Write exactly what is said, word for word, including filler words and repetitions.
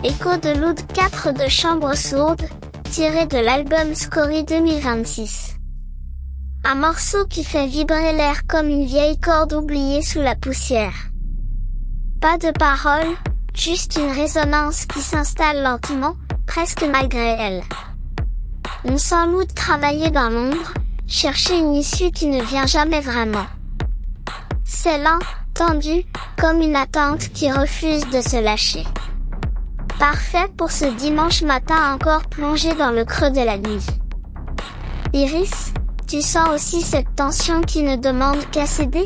Écho de l'Oud quatre de Chambre sourde, tiré de l'album Scorie deux mille vingt-six. Un morceau qui fait vibrer l'air comme une vieille corde oubliée sous la poussière. Pas de paroles, juste une résonance qui s'installe lentement, presque malgré elle. On sent l'Oud travailler dans l'ombre, chercher une issue qui ne vient jamais vraiment. C'est lent, tendu, comme une attente qui refuse de se lâcher. Parfait pour ce dimanche matin encore plongé dans le creux de la nuit. Iris, tu sens aussi cette tension qui ne demande qu'à céder ?